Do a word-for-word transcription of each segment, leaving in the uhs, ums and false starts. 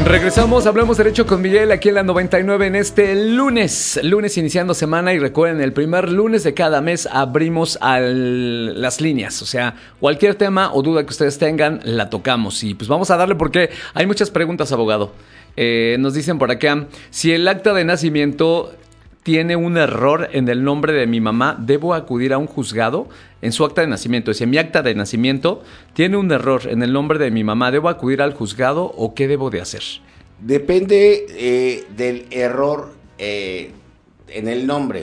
Regresamos, hablamos derecho con Miguel aquí en la noventa y nueve en este lunes, lunes iniciando semana, y recuerden, el primer lunes de cada mes abrimos al, las líneas, o sea, cualquier tema o duda que ustedes tengan, la tocamos y pues vamos a darle porque hay muchas preguntas, abogado. Eh, nos dicen por acá, si el acta de nacimiento tiene un error en el nombre de mi mamá, ¿debo acudir a un juzgado? En su acta de nacimiento, si en mi acta de nacimiento tiene un error en el nombre de mi mamá, ¿debo acudir al juzgado o qué debo de hacer? Depende eh, del error eh, en el nombre.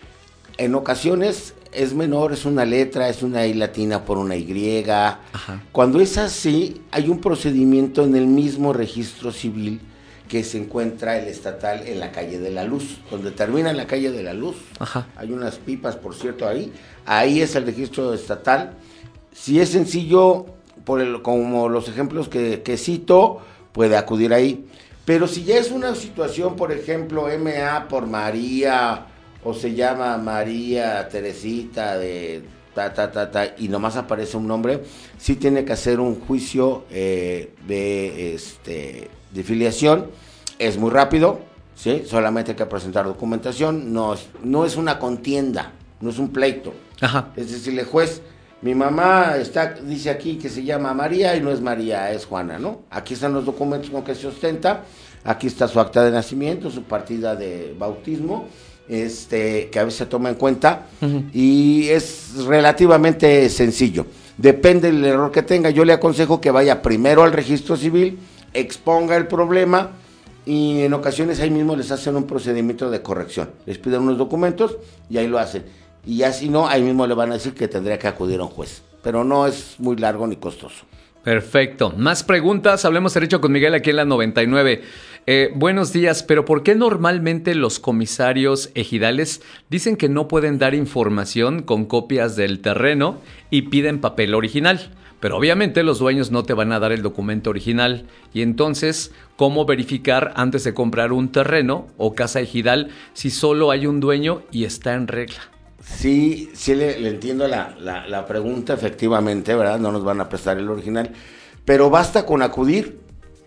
En ocasiones es menor, es una letra, es una I latina por una Y. Ajá. Cuando es así, hay un procedimiento en el mismo registro civil que se encuentra el estatal en la calle de la Luz, donde termina la calle de la Luz. Ajá. Hay unas pipas, por cierto, ahí. Ahí es el registro estatal. Si es sencillo, por el, como los ejemplos que, que cito, puede acudir ahí. Pero si ya es una situación, por ejemplo, M A por María, o se llama María Teresita de ta, ta, ta, ta, y nomás aparece un nombre, sí tiene que hacer un juicio eh, de, este, de filiación. Es muy rápido, ¿sí? Solamente hay que presentar documentación, no es, no es una contienda, no es un pleito. Ajá. Es decir, el juez, mi mamá está, dice aquí que se llama María y no es María, es Juana, ¿no? Aquí están los documentos con que se ostenta, aquí está su acta de nacimiento, su partida de bautismo, este, que a veces se toma en cuenta, uh-huh. Y es relativamente sencillo. Depende del error que tenga, yo le aconsejo que vaya primero al registro civil, exponga el problema, y en ocasiones ahí mismo les hacen un procedimiento de corrección, les piden unos documentos y ahí lo hacen, y ya si no, ahí mismo le van a decir que tendría que acudir a un juez, pero no es muy largo ni costoso. Perfecto, más preguntas, hablemos derecho con Miguel aquí en la noventa y nueve. Eh, buenos días, pero ¿por qué normalmente los comisarios ejidales dicen que no pueden dar información con copias del terreno y piden papel original? Pero obviamente los dueños no te van a dar el documento original. Y entonces, ¿cómo verificar antes de comprar un terreno o casa ejidal si solo hay un dueño y está en regla? Sí, sí le, le entiendo la, la, la pregunta, efectivamente, ¿verdad? No nos van a prestar el original. Pero basta con acudir,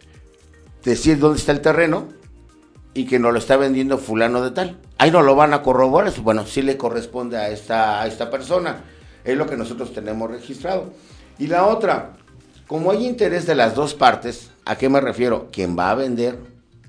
decir dónde está el terreno y que nos lo está vendiendo fulano de tal. Ahí no lo van a corroborar, bueno, sí le corresponde a esta, a esta persona. Es lo que nosotros tenemos registrado. Y la otra, como hay interés de las dos partes, ¿a qué me refiero? Quien va a vender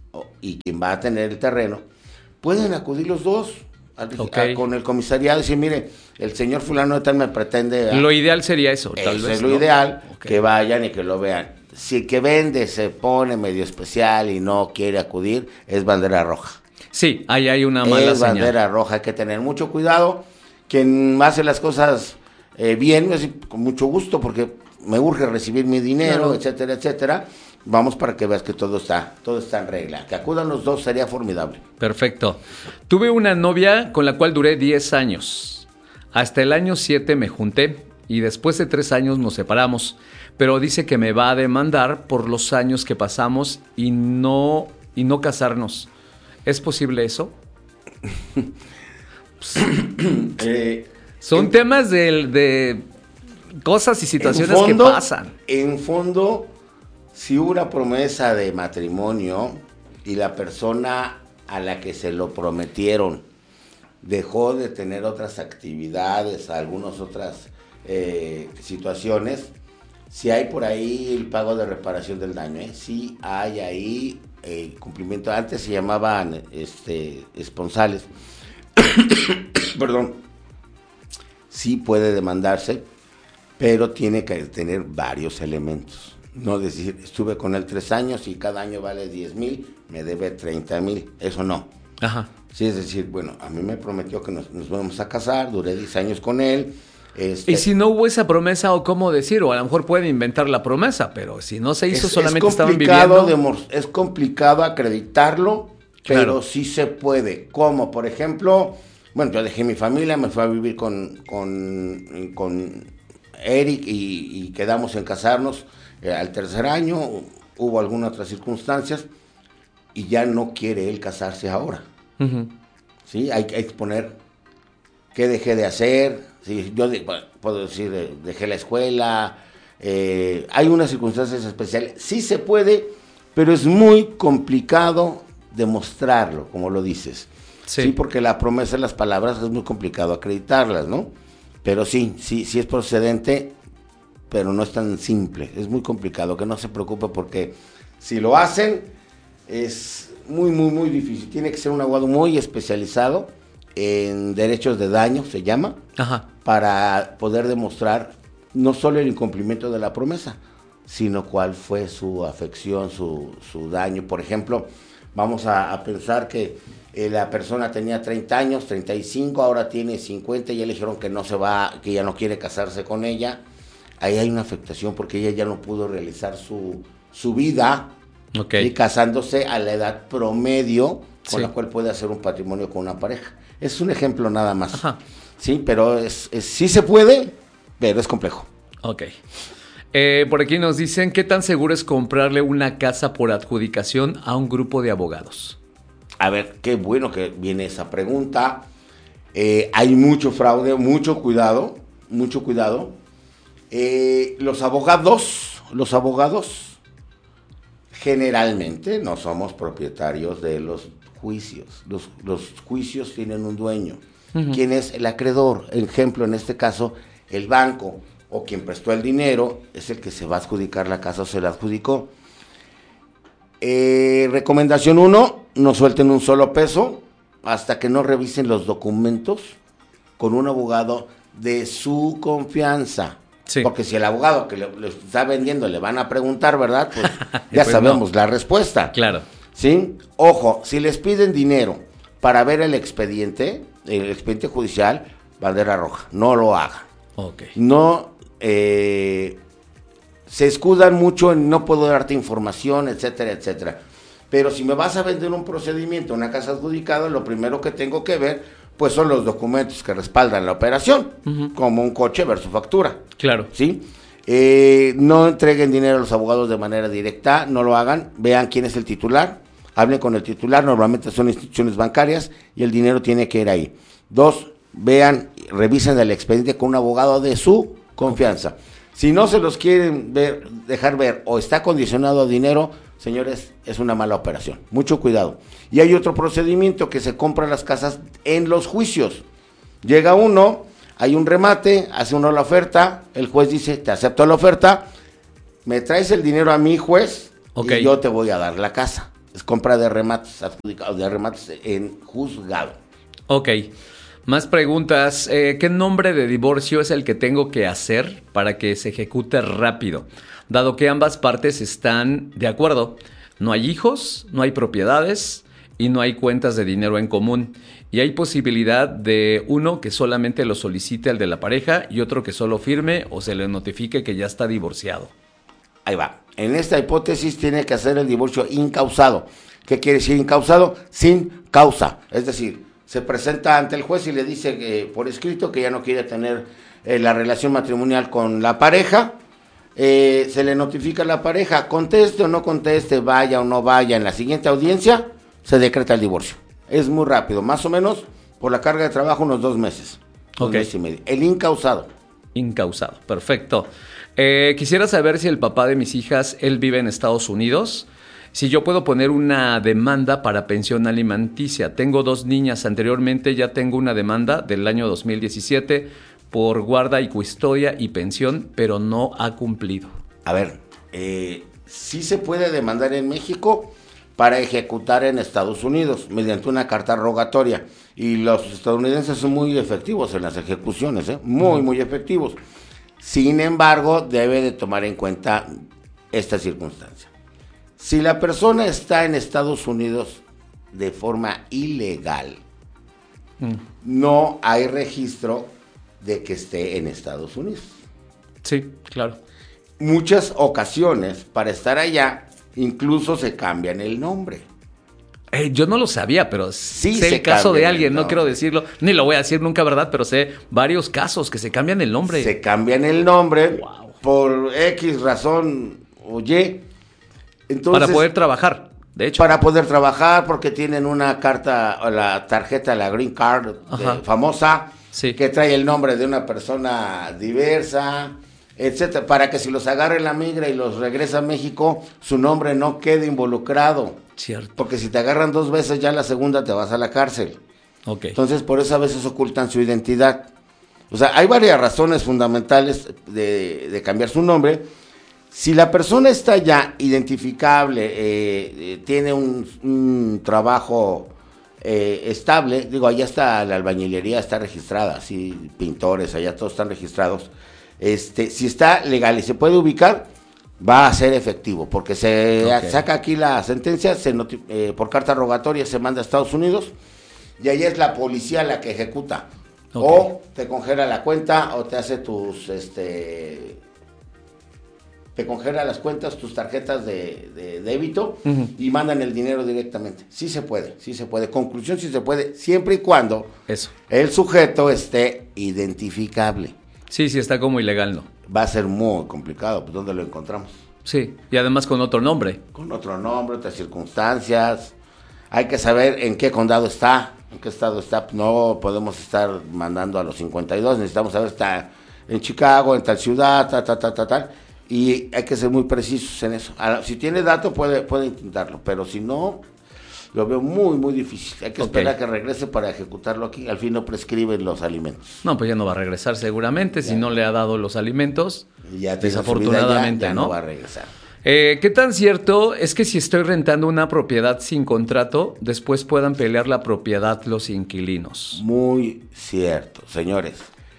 y quien va a tener el terreno, pueden acudir los dos a, okay. a, con el comisariado y decir, mire, el señor fulano de tal me pretende... A... Lo ideal sería eso, tal eso vez. Es lo ¿no? ideal, okay. Que vayan y que lo vean. Si el que vende se pone medio especial y no quiere acudir, es bandera roja. Sí, ahí hay una mala es señal. Es bandera roja, hay que tener mucho cuidado. Quien hace las cosas... Eh, bien, así, con mucho gusto, porque me urge recibir mi dinero, claro. etcétera, etcétera. Vamos para que veas que todo está, todo está en regla. Que acudan los dos sería formidable. Perfecto. Tuve una novia con la cual duré diez años. Hasta el año siete me junté y después de tres años nos separamos. Pero dice que me va a demandar por los años que pasamos y no, y no casarnos. ¿Es posible eso? eh... Son en, temas de, de cosas y situaciones fondo, que pasan. En fondo, si hubo una promesa de matrimonio y la persona a la que se lo prometieron dejó de tener otras actividades, algunas otras eh, situaciones, si hay por ahí el pago de reparación del daño, ¿eh? Si hay ahí el eh, cumplimiento. Antes se llamaban este, esponsales. Perdón. Sí puede demandarse, pero tiene que tener varios elementos. No decir, estuve con él tres años y cada año vale diez mil, me debe treinta mil. Eso no. Ajá. Sí, es decir, bueno, a mí me prometió que nos, nos vamos a casar, duré diez años con él. Este, y si no hubo esa promesa, o cómo decir, o a lo mejor pueden inventar la promesa, pero si no se hizo, es, solamente es estaban viviendo. De, es complicado acreditarlo, claro. Pero sí se puede. Como, por ejemplo... Bueno, yo dejé mi familia, me fui a vivir con, con, con Eric y, y quedamos en casarnos eh, al tercer año. Hubo algunas otras circunstancias y ya no quiere él casarse ahora. Uh-huh. ¿Sí? Hay, hay que poner qué dejé de hacer. ¿Sí? Yo de, puedo decir, dejé la escuela. Eh, hay unas circunstancias especiales. Sí se puede, pero es muy complicado demostrarlo, como lo dices. Sí. sí, porque la promesa de las palabras es muy complicado acreditarlas, ¿no? Pero sí, sí, sí es procedente, pero no es tan simple, es muy complicado, que no se preocupe porque si lo hacen es muy, muy, muy difícil. Tiene que ser un abogado muy especializado en derechos de daño, se llama, Ajá. para poder demostrar no solo el incumplimiento de la promesa, sino cuál fue su afección, su, su daño. Por ejemplo, vamos a, a pensar que eh, la persona tenía treinta años, treinta y cinco, ahora tiene cincuenta, y ya le dijeron que no se va, que ya no quiere casarse con ella. Ahí hay una afectación porque ella ya no pudo realizar su, su vida, okay. y casándose a la edad promedio con sí. la cual puede hacer un patrimonio con una pareja. Es un ejemplo nada más. Ajá. Sí, pero es, es, sí se puede, pero es complejo. Ok. Eh, por aquí nos dicen, ¿qué tan seguro es comprarle una casa por adjudicación a un grupo de abogados? A ver, qué bueno que viene esa pregunta. Eh, hay mucho fraude, mucho cuidado, mucho cuidado. Eh, los abogados, los abogados generalmente no somos propietarios de los juicios. Los, los juicios tienen un dueño. Uh-huh. ¿Quién es el acreedor? Ejemplo, en este caso, el banco o quien prestó el dinero es el que se va a adjudicar la casa o se la adjudicó. Eh, recomendación uno, no suelten un solo peso hasta que no revisen los documentos con un abogado de su confianza. Sí. Porque si el abogado que le, le está vendiendo le van a preguntar, ¿verdad? Pues ya pues sabemos no. la respuesta. Claro. ¿Sí? Ojo, si les piden dinero para ver el expediente, el expediente judicial, bandera roja, no lo hagan. Okay. No, eh, se escudan mucho en no puedo darte información, etcétera, etcétera. Pero si me vas a vender un procedimiento, una casa adjudicada, lo primero que tengo que ver, pues son los documentos que respaldan la operación, uh-huh. como un coche ver su factura. Claro. ¿Sí? Eh, no entreguen dinero a los abogados de manera directa, no lo hagan, vean quién es el titular, hablen con el titular, normalmente son instituciones bancarias y el dinero tiene que ir ahí. Dos, vean, revisen el expediente con un abogado de su confianza. Si no se los quieren ver, dejar ver o está condicionado a dinero, señores, es una mala operación. Mucho cuidado. Y hay otro procedimiento que se compra las casas en los juicios. Llega uno, hay un remate, hace uno la oferta, el juez dice, te acepto la oferta, me traes el dinero a mi juez, okay. y yo te voy a dar la casa. Es compra de remates adjudicados, de remates en juzgado. Ok. Más preguntas. Eh, ¿Qué nombre de divorcio es el que tengo que hacer para que se ejecute rápido? Dado que ambas partes están de acuerdo. No hay hijos, no hay propiedades y no hay cuentas de dinero en común. Y hay posibilidad de uno que solamente lo solicite al de la pareja y otro que solo firme o se le notifique que ya está divorciado. Ahí va. En esta hipótesis tiene que hacer el divorcio incausado. ¿Qué quiere decir incausado? Sin causa. Es decir, se presenta ante el juez y le dice que, por escrito que ya no quiere tener eh, la relación matrimonial con la pareja. Eh, se le notifica a la pareja, conteste o no conteste, vaya o no vaya. En la siguiente audiencia se decreta el divorcio. Es muy rápido, más o menos por la carga de trabajo unos dos meses. Dos okay. meses y medio. El incausado. Incausado, perfecto. Eh, quisiera saber si el papá de mis hijas, él vive en Estados Unidos. Si yo puedo poner una demanda para pensión alimenticia. Tengo dos niñas. Anteriormente ya tengo una demanda del año dos mil diecisiete por guarda y custodia y pensión, pero no ha cumplido. A ver, eh, sí se puede demandar en México para ejecutar en Estados Unidos mediante una carta rogatoria. Y los estadounidenses son muy efectivos en las ejecuciones, ¿eh? Muy, uh-huh. muy efectivos. Sin embargo, debe de tomar en cuenta esta circunstancia. Si la persona está en Estados Unidos de forma ilegal, mm. no hay registro de que esté en Estados Unidos. Sí, claro. Muchas ocasiones, para estar allá, incluso se cambian el nombre. Eh, yo no lo sabía, pero sí sé el caso de alguien, no quiero decirlo, ni lo voy a decir nunca, ¿verdad? Pero sé varios casos que se cambian el nombre. Se cambian el nombre wow. por X razón o Y. Entonces, para poder trabajar, de hecho. Para poder trabajar, porque tienen una carta, o la tarjeta, la Green Card de, famosa, sí. que trae el nombre de una persona diversa, etcétera, para que si los agarre la migra y los regresa a México, su nombre no quede involucrado. Cierto. Porque si te agarran dos veces, ya la segunda te vas a la cárcel. Okay. Entonces, por eso a veces ocultan su identidad. O sea, hay varias razones fundamentales de, de cambiar su nombre. Si la persona está ya identificable, eh, eh, tiene un, un trabajo eh, estable, digo, allá está la albañilería, está registrada, sí, pintores, allá todos están registrados. Este, si está legal y se puede ubicar, va a ser efectivo, porque se okay. saca aquí la sentencia, se noti- eh, por carta rogatoria se manda a Estados Unidos, y ahí es la policía la que ejecuta. Okay. O te congela la cuenta, o te hace tus, este, te congela las cuentas, tus tarjetas de, de débito, uh-huh. y mandan el dinero directamente. Sí se puede, sí se puede. Conclusión, sí se puede, siempre y cuando Eso. el sujeto esté identificable. Sí, sí, está como ilegal, ¿no? Va a ser muy complicado, pues ¿dónde lo encontramos? Sí, y además con otro nombre. Con otro nombre, otras circunstancias. Hay que saber en qué condado está, en qué estado está. No podemos estar mandando a los cincuenta y dos, necesitamos saber está en Chicago, en tal ciudad, tal, tal, tal, tal, tal. Y hay que ser muy precisos en eso. Ahora, si tiene datos puede, puede intentarlo, pero si no, lo veo muy, muy difícil. Hay que esperar okay. a que regrese para ejecutarlo aquí. Al fin no prescriben los alimentos. No, pues ya no va a regresar seguramente. Ya. Si no le ha dado los alimentos, ya desafortunadamente ya, ya ¿no? no va a regresar. Eh, ¿Qué tan cierto es que si estoy rentando una propiedad sin contrato, después puedan pelear la propiedad los inquilinos? Muy cierto, señores.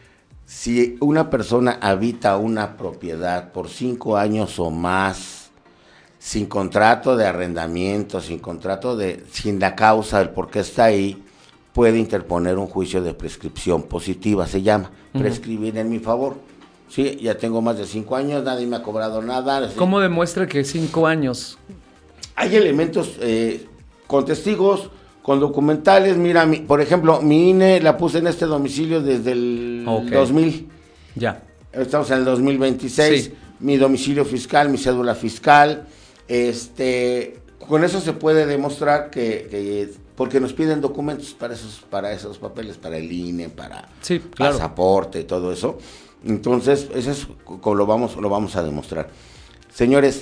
Si una persona habita una propiedad por cinco años o más, sin contrato de arrendamiento, sin contrato de, sin la causa del por qué está ahí, puede interponer un juicio de prescripción positiva, se llama, uh-huh. prescribir en mi favor. Sí, ya tengo más de cinco años, nadie me ha cobrado nada. ¿Cómo demuestra que cinco años? Hay elementos eh, con testigos, con documentales. Mira, mi, por ejemplo, mi I N E la puse en este domicilio desde el okay. dos mil. Ya. Estamos en el dos mil veintiséis. Sí. Mi domicilio fiscal, mi cédula fiscal. Este, con eso se puede demostrar que, que porque nos piden documentos para esos, para esos papeles, para el I N E, para sí, claro. pasaporte, todo eso. Entonces, eso es como lo vamos, lo vamos a demostrar. Señores,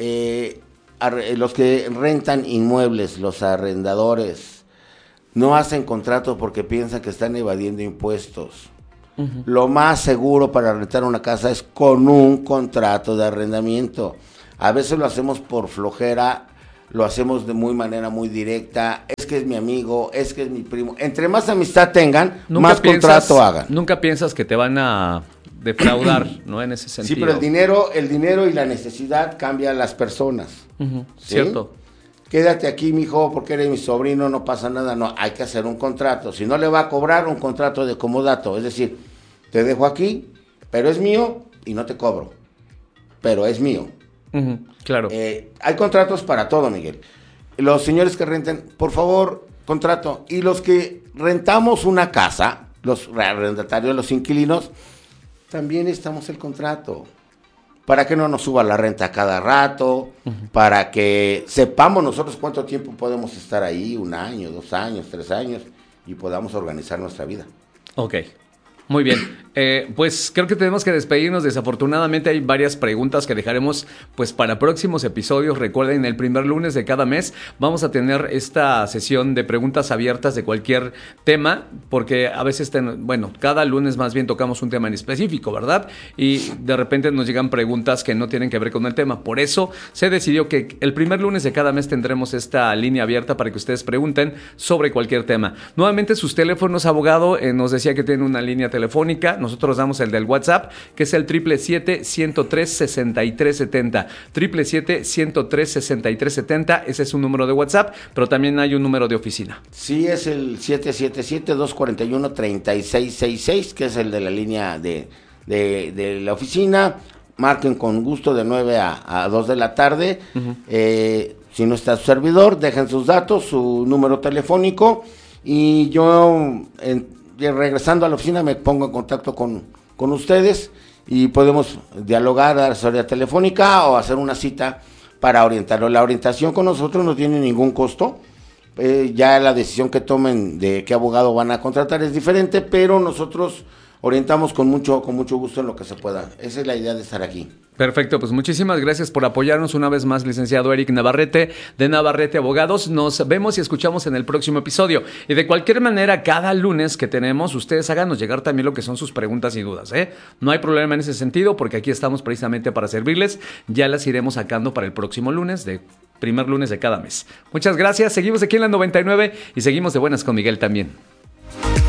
eh, arre, los que rentan inmuebles, los arrendadores, no hacen contratos porque piensan que están evadiendo impuestos. Uh-huh. Lo más seguro para rentar una casa es con un contrato de arrendamiento. A veces lo hacemos por flojera, lo hacemos de muy manera muy directa, es que es mi amigo, es que es mi primo. Entre más amistad tengan, ¿Nunca más piensas, contrato hagan. Nunca piensas que te van a defraudar, ¿no? En ese sentido. Sí, pero el dinero, el dinero y la necesidad cambian las personas. Uh-huh. ¿Sí? Cierto. Quédate aquí, mijo, porque eres mi sobrino, no pasa nada. No, hay que hacer un contrato. Si no le va a cobrar, un contrato de comodato. Es decir, te dejo aquí, pero es mío y no te cobro. Pero es mío. Uh-huh. Claro. Eh, hay contratos para todo, Miguel. Los señores que renten, por favor, contrato. Y los que rentamos una casa, los arrendatarios, los inquilinos, también necesitamos el contrato. Para que no nos suba la renta cada rato, uh-huh. para que sepamos nosotros cuánto tiempo podemos estar ahí, un año, dos años, tres años, y podamos organizar nuestra vida. Ok. Muy bien, eh, pues creo que tenemos que despedirnos. Desafortunadamente hay varias preguntas que dejaremos pues para próximos episodios. Recuerden, el primer lunes de cada mes vamos a tener esta sesión de preguntas abiertas de cualquier tema, porque a veces, ten, bueno, cada lunes más bien tocamos un tema en específico, ¿verdad? Y de repente nos llegan preguntas que no tienen que ver con el tema. Por eso se decidió que el primer lunes de cada mes tendremos esta línea abierta para que ustedes pregunten sobre cualquier tema. Nuevamente, sus teléfonos, abogado, eh, nos decía que tiene una línea telefónica. telefónica, nosotros damos el del WhatsApp, que es el siete siete siete, ciento tres, sesenta y tres setenta, siete siete siete, ciento tres, sesenta y tres setenta, ese es un número de WhatsApp, pero también hay un número de oficina. Sí, es el siete siete siete, dos cuatro uno, tres seis seis seis, que es el de la línea de, de, de la oficina. Marquen con gusto de nueve a, a dos de la tarde. Uh-huh. Eh, si no está su servidor, dejen sus datos, su número telefónico, y yo en regresando a la oficina me pongo en contacto con, con ustedes y podemos dialogar, dar asesoría telefónica o hacer una cita para orientarlo. La orientación con nosotros no tiene ningún costo, eh, ya la decisión que tomen de qué abogado van a contratar es diferente, pero nosotros orientamos con mucho, con mucho gusto en lo que se pueda. Esa es la idea de estar aquí. Perfecto, pues muchísimas gracias por apoyarnos una vez más, licenciado Eric Navarrete, de Navarrete Abogados. Nos vemos y escuchamos en el próximo episodio. Y de cualquier manera, cada lunes que tenemos, ustedes háganos llegar también lo que son sus preguntas y dudas, ¿eh? No hay problema en ese sentido, porque aquí estamos precisamente para servirles. Ya las iremos sacando para el próximo lunes, de primer lunes de cada mes. Muchas gracias, seguimos aquí en la noventa y nueve y seguimos de buenas con Miguel también.